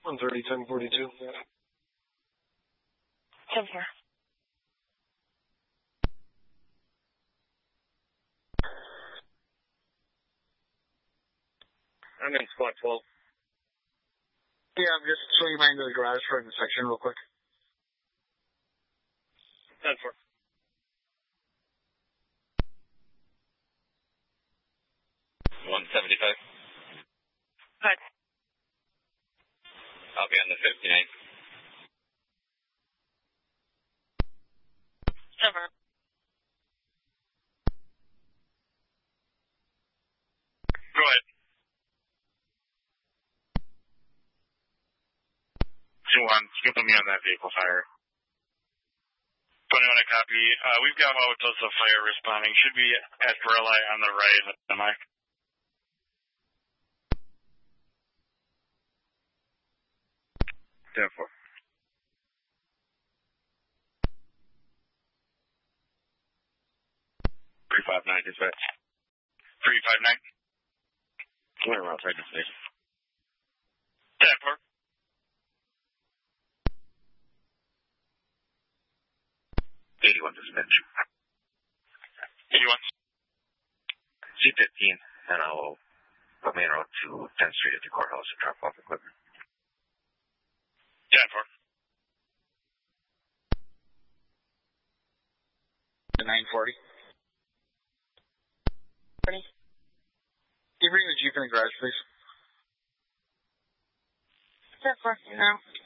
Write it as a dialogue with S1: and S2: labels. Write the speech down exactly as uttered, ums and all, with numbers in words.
S1: one thirty, ten forty-two.
S2: ten four.
S1: I'm in spot twelve.
S3: Yeah, I'm just swinging back into the garage for an inspection real quick.
S1: ten four.
S4: one seventy-five.
S2: Good.
S4: I'll be on the fifty-nine.
S2: Seven.
S1: Go ahead. two one, you can put me on that vehicle fire. twenty-one, I copy. Uh, we've got autos of fire responding. Should be at Gorilla on the right. Am I? ten four. three five nine, dispatch. three five nine. We're outside the station. ten four.
S4: eighty-one, dispatch.
S1: eighty-one.
S4: C fifteen, and I'll put me en route to tenth Street at the courthouse to drop off equipment.
S1: ten four.
S3: The nine forty.
S2: Ready?
S3: Can you bring the Jeep in the garage, please?
S2: ten four. Now.